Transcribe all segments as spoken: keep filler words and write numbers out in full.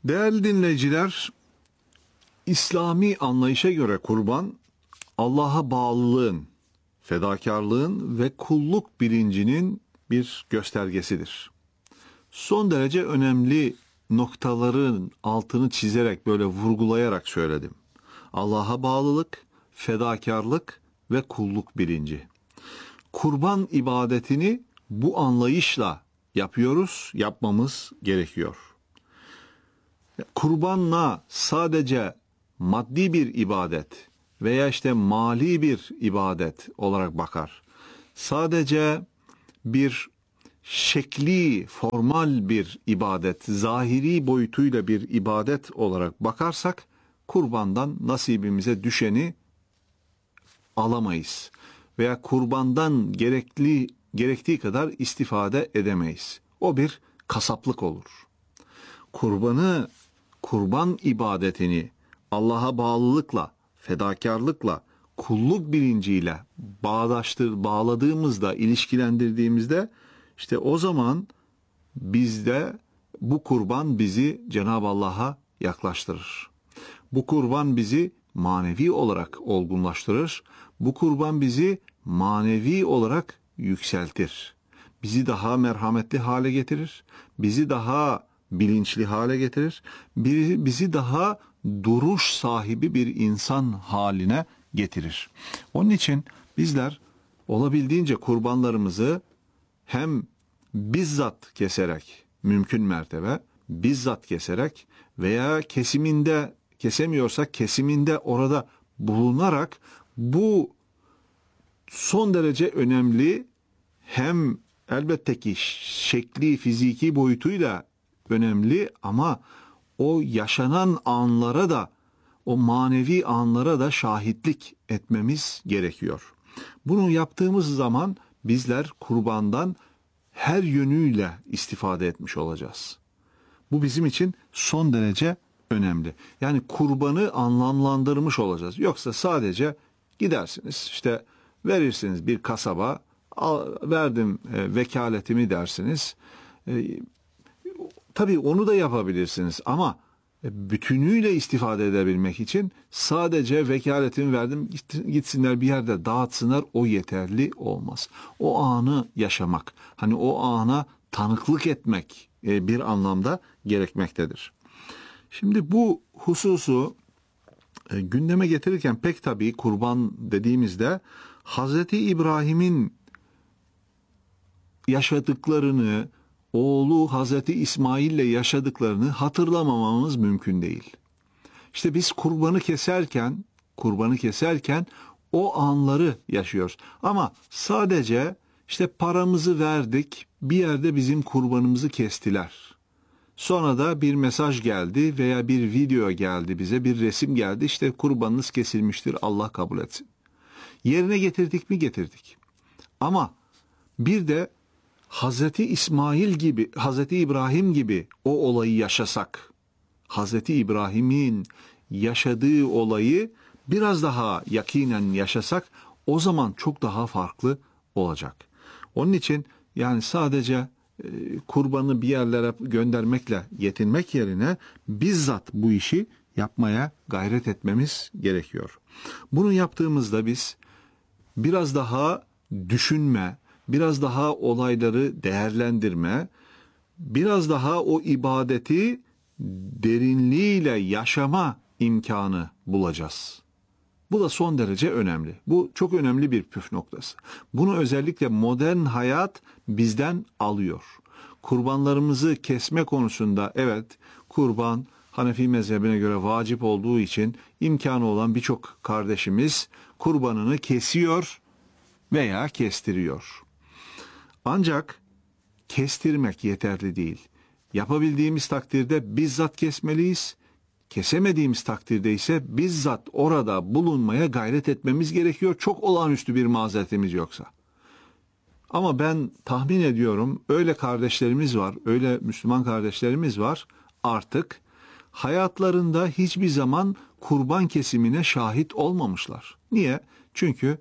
Değerli dinleyiciler, İslami anlayışa göre kurban, Allah'a bağlılığın, fedakarlığın ve kulluk bilincinin bir göstergesidir. Son derece önemli noktaların altını çizerek, böyle vurgulayarak söyledim. Allah'a bağlılık, fedakarlık ve kulluk bilinci. Kurban ibadetini bu anlayışla yapıyoruz, yapmamız gerekiyor. Kurbanla sadece maddi bir ibadet veya işte mali bir ibadet olarak bakar. Sadece bir şekli, formal bir ibadet, zahiri boyutuyla bir ibadet olarak bakarsak, kurbandan nasibimize düşeni alamayız. Veya kurbandan gerekli gerektiği kadar istifade edemeyiz. O bir kasaplık olur. Kurbanı, kurban ibadetini Allah'a bağlılıkla, fedakarlıkla, kulluk bilinciyle bağdaştır, bağladığımızda, ilişkilendirdiğimizde, işte o zaman bizde bu kurban bizi Cenab-ı Allah'a yaklaştırır. Bu kurban bizi manevi olarak olgunlaştırır. Bu kurban bizi manevi olarak yükseltir. Bizi daha merhametli hale getirir. Bizi daha bilinçli hale getirir. Bizi daha duruş sahibi bir insan haline getirir. Onun için bizler olabildiğince kurbanlarımızı hem bizzat keserek, mümkün mertebe bizzat keserek veya kesiminde, kesemiyorsak kesiminde orada bulunarak, bu son derece önemli, hem elbette ki şekli, fiziki boyutuyla önemli, ama o yaşanan anlara da, o manevi anlara da şahitlik etmemiz gerekiyor. Bunu yaptığımız zaman bizler kurbandan her yönüyle istifade etmiş olacağız. Bu bizim için son derece önemli. Yani kurbanı anlamlandırmış olacağız. Yoksa sadece gidersiniz, işte verirsiniz bir kasaba, al, verdim e, vekaletimi dersiniz. E, tabii onu da yapabilirsiniz ama bütünüyle istifade edebilmek için sadece vekaletimi verdim, gitsinler bir yerde dağıtsınlar, o yeterli olmaz. O anı yaşamak, hani o ana tanıklık etmek bir anlamda gerekmektedir. Şimdi bu hususu gündeme getirirken pek tabii kurban dediğimizde Hazreti İbrahim'in yaşadıklarını, oğlu Hazreti İsmail'le yaşadıklarını hatırlamamamız mümkün değil. İşte biz kurbanı keserken, kurbanı keserken o anları yaşıyoruz. Ama sadece işte paramızı verdik, bir yerde bizim kurbanımızı kestiler. Sonra da bir mesaj geldi veya bir video geldi bize, bir resim geldi. İşte kurbanınız kesilmiştir, Allah kabul etsin. Yerine getirdik mi? Getirdik. Ama bir de Hazreti İsmail gibi, Hazreti İbrahim gibi o olayı yaşasak, Hazreti İbrahim'in yaşadığı olayı biraz daha yakinen yaşasak, o zaman çok daha farklı olacak. Onun için yani sadece e, kurbanı bir yerlere göndermekle yetinmek yerine bizzat bu işi yapmaya gayret etmemiz gerekiyor. Bunu yaptığımızda biz biraz daha düşünme, biraz daha olayları değerlendirme, biraz daha o ibadeti derinliğiyle yaşama imkanı bulacağız. Bu da son derece önemli. Bu çok önemli bir püf noktası. Bunu özellikle modern hayat bizden alıyor. Kurbanlarımızı kesme konusunda, evet, kurban Hanefi mezhebine göre vacip olduğu için imkanı olan birçok kardeşimiz kurbanını kesiyor veya kestiriyor. Ancak kestirmek yeterli değil. Yapabildiğimiz takdirde bizzat kesmeliyiz. Kesemediğimiz takdirde ise bizzat orada bulunmaya gayret etmemiz gerekiyor. Çok olağanüstü bir mazeretimiz yoksa. Ama ben tahmin ediyorum öyle kardeşlerimiz var, öyle Müslüman kardeşlerimiz var, artık hayatlarında hiçbir zaman kurban kesimine şahit olmamışlar. Niye? Çünkü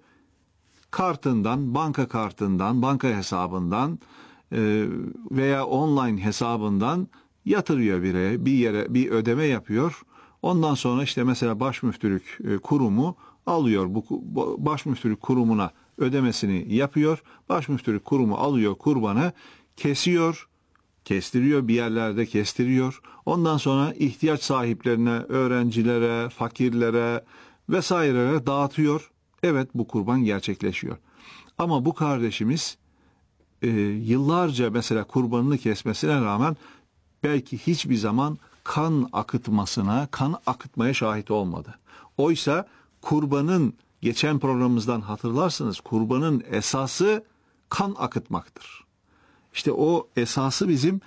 kartından, banka kartından, banka hesabından veya online hesabından yatırıyor bir yere, bir yere bir ödeme yapıyor. Ondan sonra işte mesela başmüftülük e, kurumu alıyor bu bu başmüftülük kurumuna ödemesini yapıyor. Başmüftülük kurumu alıyor kurbanı, kesiyor, kestiriyor, bir yerlerde kestiriyor. Ondan sonra ihtiyaç sahiplerine, öğrencilere, fakirlere vesairelere dağıtıyor. Evet, bu kurban gerçekleşiyor. Ama bu kardeşimiz e, yıllarca mesela kurbanını kesmesine rağmen belki hiçbir zaman kan akıtmasına, kan akıtmaya şahit olmadı. Oysa kurbanın, geçen programımızdan hatırlarsınız, kurbanın esası kan akıtmaktır. İşte o esası bizim